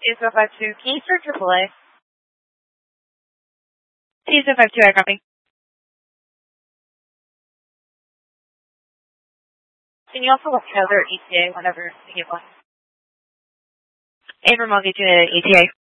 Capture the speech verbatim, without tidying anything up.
two zero five two, can you start triple A? two zero five two, I copy. Can you also look Heather E T A whenever you get one? Abram, I'll get you an E T A.